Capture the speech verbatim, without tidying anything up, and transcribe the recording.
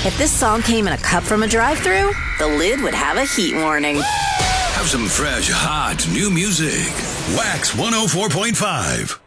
If this song came in a cup from a drive-thru, the lid would have a heat warning. Have some fresh, hot, new music. Wax one oh four point five.